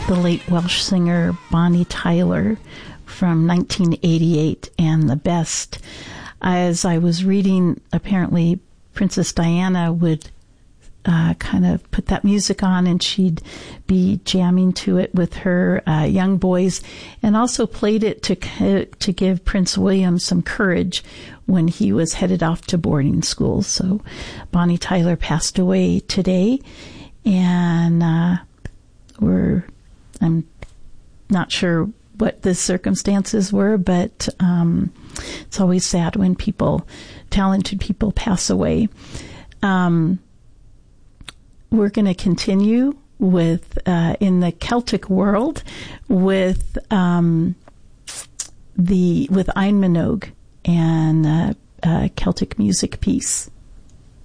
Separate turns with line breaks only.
the late Welsh singer Bonnie Tyler from 1988 and The Best. As I was reading, apparently Princess Diana would kind of put that music on and she'd be jamming to it with her young boys, and also played it to give Prince William some courage when he was headed off to boarding school. So Bonnie Tyler passed away today, and I'm not sure what the circumstances were, but it's always sad when talented people pass away. We're going to continue with in the Celtic world with Ein Minogue and a Celtic music piece.